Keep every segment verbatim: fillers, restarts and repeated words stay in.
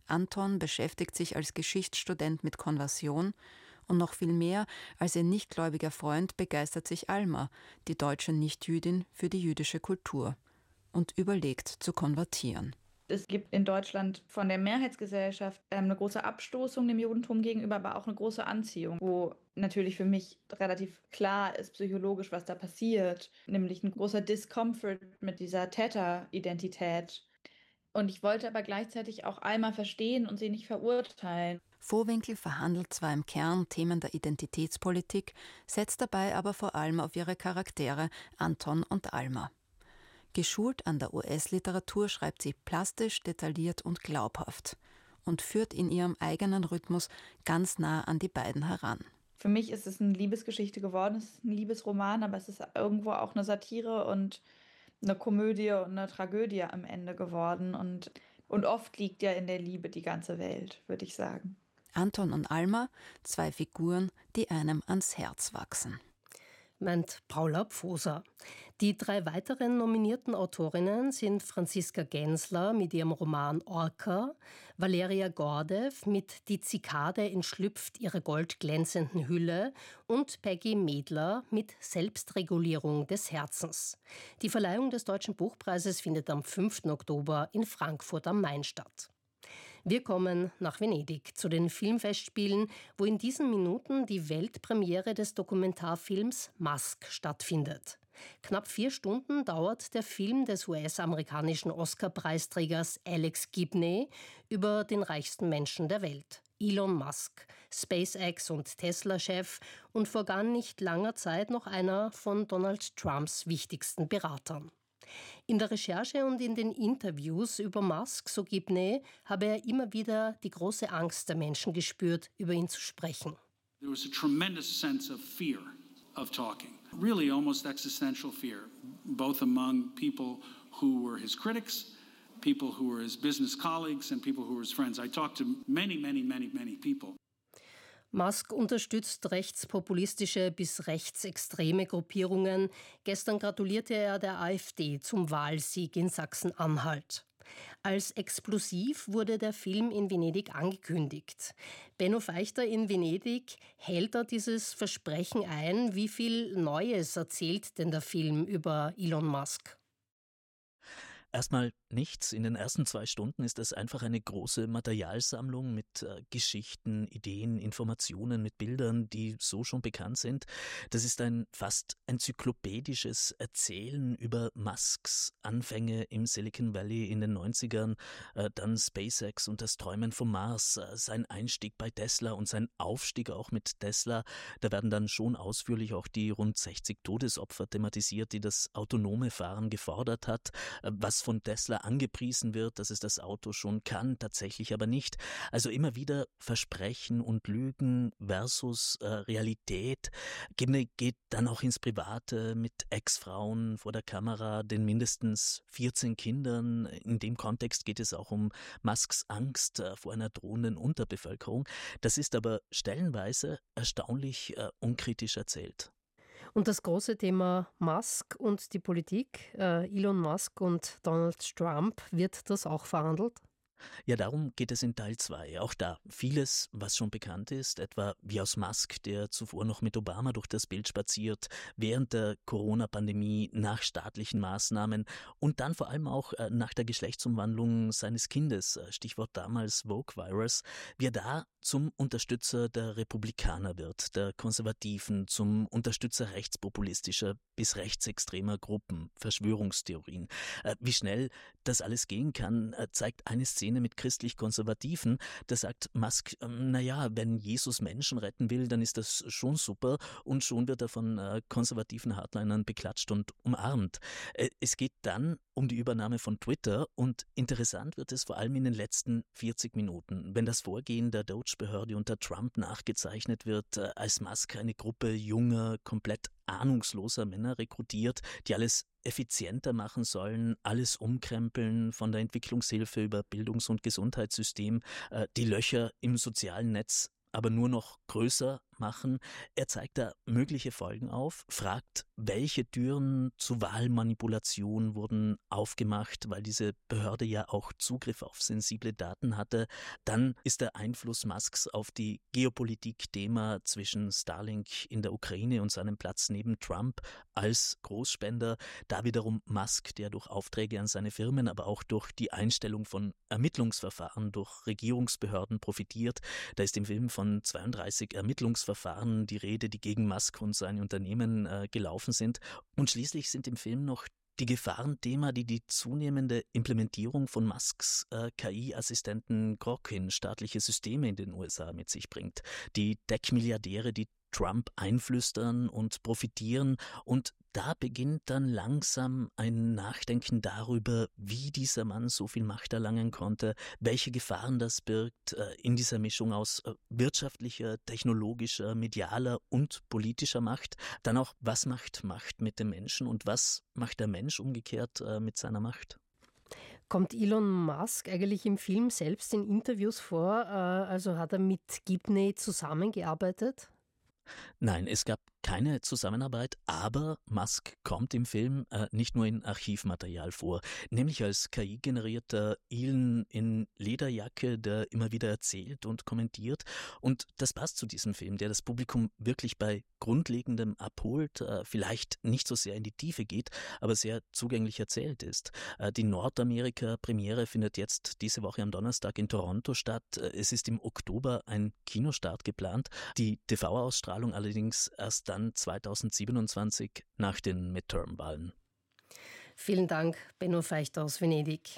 Anton beschäftigt sich als Geschichtsstudent mit Konversion und noch viel mehr als ihr nichtgläubiger Freund begeistert sich Alma, die deutsche Nichtjüdin, für die jüdische Kultur und überlegt zu konvertieren. Es gibt in Deutschland von der Mehrheitsgesellschaft ähm, eine große Abstoßung dem Judentum gegenüber, aber auch eine große Anziehung, wo natürlich für mich relativ klar ist psychologisch, was da passiert, nämlich ein großer Discomfort mit dieser Täteridentität. Und ich wollte aber gleichzeitig auch Alma verstehen und sie nicht verurteilen. Vohwinkel verhandelt zwar im Kern Themen der Identitätspolitik, setzt dabei aber vor allem auf ihre Charaktere Anton und Alma. Geschult an der U S-Literatur schreibt sie plastisch, detailliert und glaubhaft und führt in ihrem eigenen Rhythmus ganz nah an die beiden heran. Für mich ist es eine Liebesgeschichte geworden, es ist ein Liebesroman, aber es ist irgendwo auch eine Satire und eine Komödie und eine Tragödie am Ende geworden. Und, und oft liegt ja in der Liebe die ganze Welt, würde ich sagen. Anton und Alma, zwei Figuren, die einem ans Herz wachsen. Meint Paula Pfoser. Die drei weiteren nominierten Autorinnen sind Franziska Gensler mit ihrem Roman Orca, Valeria Gordew mit Die Zikade entschlüpft ihrer goldglänzenden Hülle und Peggy Medler mit Selbstregulierung des Herzens. Die Verleihung des Deutschen Buchpreises findet am fünften Oktober in Frankfurt am Main statt. Wir kommen nach Venedig zu den Filmfestspielen, wo in diesen Minuten die Weltpremiere des Dokumentarfilms Mask stattfindet. Knapp vier Stunden dauert der Film des U S-amerikanischen Oscar-Preisträgers Alex Gibney über den reichsten Menschen der Welt. Elon Musk, SpaceX und Tesla-Chef und vor gar nicht langer Zeit noch einer von Donald Trumps wichtigsten Beratern. In der Recherche und in den Interviews über Musk, so Gibney, habe er immer wieder die große Angst der Menschen gespürt, über ihn zu sprechen. There was a tremendous sense of fear of talking, really almost existential fear, both among people who were his critics, people who were his business colleagues and people who were his friends. I talked to many, many, many, many people. Musk unterstützt rechtspopulistische bis rechtsextreme Gruppierungen. Gestern gratulierte er der AfD zum Wahlsieg in Sachsen-Anhalt. Als explosiv wurde der Film in Venedig angekündigt. Benno Feichter in Venedig, hält er dieses Versprechen ein? Wie viel Neues erzählt denn der Film über Elon Musk? Erstmal nichts. In den ersten zwei Stunden ist es einfach eine große Materialsammlung mit äh, Geschichten, Ideen, Informationen, mit Bildern, die so schon bekannt sind. Das ist ein fast enzyklopädisches Erzählen über Musks Anfänge im Silicon Valley in den neunzigern, äh, dann SpaceX und das Träumen vom Mars, äh, sein Einstieg bei Tesla und sein Aufstieg auch mit Tesla. Da werden dann schon ausführlich auch die rund sechzig Todesopfer thematisiert, die das autonome Fahren gefordert hat, äh, was von Tesla angepriesen wird, dass es das Auto schon kann, tatsächlich aber nicht. Also immer wieder Versprechen und Lügen versus äh, Realität. Gibney geht dann auch ins Private mit Ex-Frauen vor der Kamera, den mindestens vierzehn Kindern. In dem Kontext geht es auch um Musks Angst äh, vor einer drohenden Unterbevölkerung. Das ist aber stellenweise erstaunlich äh, unkritisch erzählt. Und das große Thema Musk und die Politik, äh, Elon Musk und Donald Trump, wird das auch verhandelt? Ja, darum geht es in Teil zwei. Auch da vieles, was schon bekannt ist, etwa wie aus Musk, der zuvor noch mit Obama durch das Bild spaziert, während der Corona-Pandemie, nach staatlichen Maßnahmen und dann vor allem auch äh, nach der Geschlechtsumwandlung seines Kindes, äh, Stichwort damals Vogue-Virus, wie er da zum Unterstützer der Republikaner wird, der Konservativen, zum Unterstützer rechtspopulistischer bis rechtsextremer Gruppen, Verschwörungstheorien. Äh, wie schnell das alles gehen kann, äh, zeigt eine Szene mit christlich-Konservativen. Da sagt Musk, ähm, naja, wenn Jesus Menschen retten will, dann ist das schon super, und schon wird er von äh, konservativen Hardlinern beklatscht und umarmt. Äh, es geht dann um die Übernahme von Twitter, und interessant wird es vor allem in den letzten vierzig Minuten, wenn das Vorgehen der Doge-Behörde unter Trump nachgezeichnet wird, äh, als Musk eine Gruppe junger, komplett ahnungsloser Männer rekrutiert, die alles effizienter machen sollen, alles umkrempeln, von der Entwicklungshilfe über Bildungs- und Gesundheitssystem, äh, die Löcher im sozialen Netz aber nur noch größer machen. Er zeigt da mögliche Folgen auf, fragt, welche Türen zu Wahlmanipulation wurden aufgemacht, weil diese Behörde ja auch Zugriff auf sensible Daten hatte. Dann ist der Einfluss Musks auf die Geopolitik-Thema zwischen Starlink in der Ukraine und seinem Platz neben Trump als Großspender. Da wiederum Musk, der durch Aufträge an seine Firmen, aber auch durch die Einstellung von Ermittlungsverfahren durch Regierungsbehörden profitiert. Da ist im Film von zweiunddreißig Ermittlungsverfahren die Rede, die gegen Musk und seine Unternehmen äh, gelaufen sind. Und schließlich sind im Film noch die Gefahrenthema, die die zunehmende Implementierung von Musks äh, K I-Assistenten Grok in staatliche Systeme in den U S A mit sich bringt. Die Tech-Milliardäre, die Trump einflüstern und profitieren, und da beginnt dann langsam ein Nachdenken darüber, wie dieser Mann so viel Macht erlangen konnte, welche Gefahren das birgt äh, in dieser Mischung aus äh, wirtschaftlicher, technologischer, medialer und politischer Macht. Dann auch, was macht Macht mit dem Menschen und was macht der Mensch umgekehrt äh, mit seiner Macht? Kommt Elon Musk eigentlich im Film selbst in Interviews vor? Äh, also hat er mit Gibney zusammengearbeitet? Nein, es gab keine Zusammenarbeit, aber Musk kommt im Film äh, nicht nur in Archivmaterial vor, nämlich als K I-generierter Elon in Lederjacke, der immer wieder erzählt und kommentiert. Und das passt zu diesem Film, der das Publikum wirklich bei Grundlegendem abholt, äh, vielleicht nicht so sehr in die Tiefe geht, aber sehr zugänglich erzählt ist. Äh, die Nordamerika-Premiere findet jetzt diese Woche am Donnerstag in Toronto statt. Äh, es ist im Oktober ein Kinostart geplant, die T V-Ausstrahlung allerdings erst dann zweitausendsiebenundzwanzig nach den Midterm-Wahlen. Vielen Dank, Benno Feichter aus Venedig.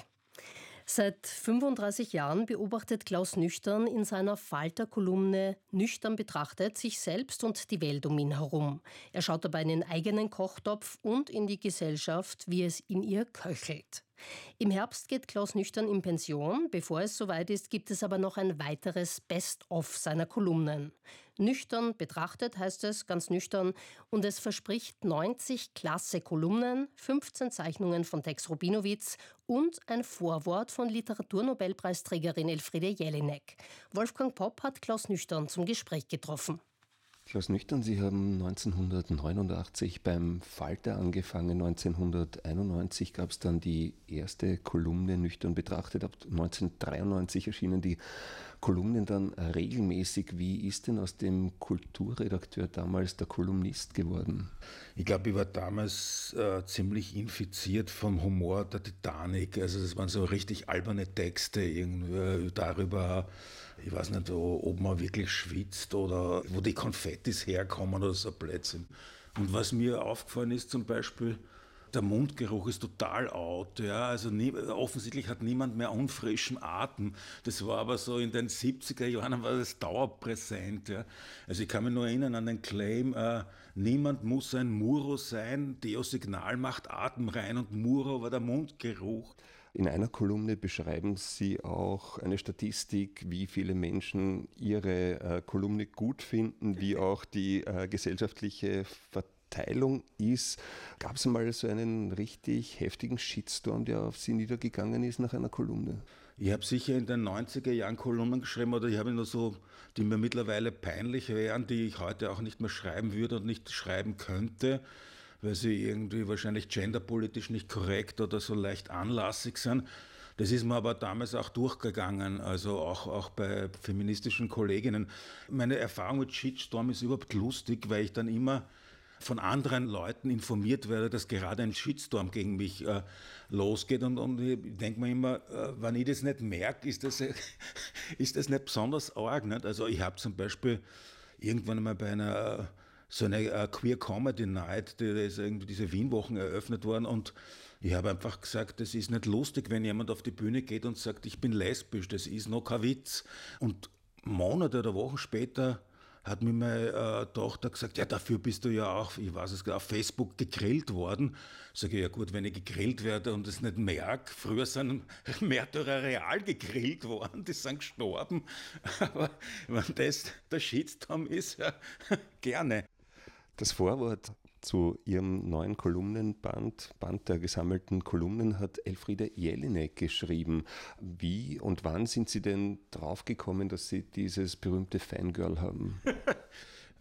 Seit fünfunddreißig Jahren beobachtet Klaus Nüchtern in seiner Falter-Kolumne Nüchtern betrachtet sich selbst und die Welt um ihn herum. Er schaut dabei in den eigenen Kochtopf und in die Gesellschaft, wie es in ihr köchelt. Im Herbst geht Klaus Nüchtern in Pension. Bevor es soweit ist, gibt es aber noch ein weiteres Best-of seiner Kolumnen. Nüchtern betrachtet heißt es, ganz nüchtern, und es verspricht neunzig klasse Kolumnen, fünfzehn Zeichnungen von Tex Rubinowitz und ein Vorwort von Literaturnobelpreisträgerin Elfriede Jelinek. Wolfgang Popp hat Klaus Nüchtern zum Gespräch getroffen. Klaus Nüchtern, Sie haben neunzehnhundertneunundachtzig beim Falter angefangen. neunzehnhunderteinundneunzig gab es dann die erste Kolumne Nüchtern betrachtet. Ab neunzehnhundertdreiundneunzig erschienen die Kolumnen dann regelmäßig. Wie ist denn aus dem Kulturredakteur damals der Kolumnist geworden? Ich glaube, ich war damals äh, ziemlich infiziert vom Humor der Titanic. Also das waren so richtig alberne Texte irgendwie darüber, ich weiß nicht, ob man wirklich schwitzt oder wo die Konfettis herkommen oder so Blödsinn. Und was mir aufgefallen ist zum Beispiel, der Mundgeruch ist total out. Ja? Also nie, offensichtlich hat niemand mehr unfrischen Atem. Das war aber so in den siebziger Jahren war das dauerpräsent. Ja? Also ich kann mich nur erinnern an den Claim, äh, niemand muss ein Muro sein, Deo Signal macht Atem rein und Muro war der Mundgeruch. In einer Kolumne beschreiben Sie auch eine Statistik, wie viele Menschen Ihre äh, Kolumne gut finden, wie auch die äh, gesellschaftliche Verteilung ist. Gab es mal so einen richtig heftigen Shitstorm, der auf Sie niedergegangen ist nach einer Kolumne? Ich habe sicher in den neunziger Jahren Kolumnen geschrieben, oder ich habe nur so, die mir mittlerweile peinlich wären, die ich heute auch nicht mehr schreiben würde und nicht schreiben könnte, weil sie irgendwie wahrscheinlich genderpolitisch nicht korrekt oder so leicht anlassig sind. Das ist mir aber damals auch durchgegangen, also auch, auch bei feministischen Kolleginnen. Meine Erfahrung mit Shitstorm ist überhaupt lustig, weil ich dann immer von anderen Leuten informiert werde, dass gerade ein Shitstorm gegen mich äh, losgeht. Und, und ich denke mir immer, äh, wenn ich das nicht merke, ist das, äh, ist das nicht besonders arg. Nicht? Also ich habe zum Beispiel irgendwann mal bei einer so eine uh, Queer Comedy Night, die ist irgendwie diese Wien-Wochen eröffnet worden, und ich habe einfach gesagt, das ist nicht lustig, wenn jemand auf die Bühne geht und sagt, ich bin lesbisch, das ist noch kein Witz. Und Monate oder Wochen später hat mir meine äh, Tochter gesagt, ja, dafür bist du ja auch, ich weiß es gar, auf Facebook gegrillt worden. Sage ich, ja gut, wenn ich gegrillt werde und es nicht merke, früher sind Märtyrer real gegrillt worden, die sind gestorben. Aber wenn das der Shitstorm ist, ja, gerne. Das Vorwort zu Ihrem neuen Kolumnenband, Band der gesammelten Kolumnen, hat Elfriede Jelinek geschrieben. Wie und wann sind Sie denn draufgekommen, dass Sie dieses berühmte Fangirl haben?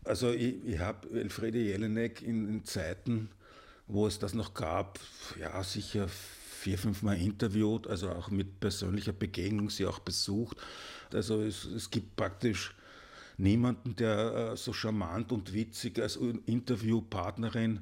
Also ich, ich habe Elfriede Jelinek in, in Zeiten, wo es das noch gab, ja sicher vier, fünf Mal interviewt, also auch mit persönlicher Begegnung sie auch besucht. Also es, es gibt praktisch niemanden, der äh, so charmant und witzig als Interviewpartnerin